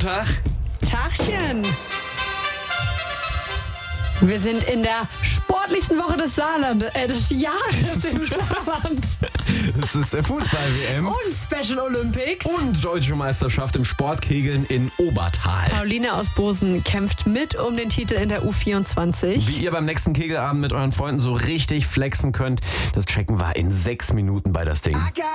Tag. Tagchen. Wir sind in der sportlichsten Woche des Jahres im Saarland. Es ist Fußball-WM Und Special Olympics. und Deutsche Meisterschaft im Sportkegeln in Obertal. Pauline aus Bosen kämpft mit um den Titel in der U24. Wie ihr beim nächsten Kegelabend mit euren Freunden so richtig flexen könnt, das checken wir in 6 Minuten bei das Ding.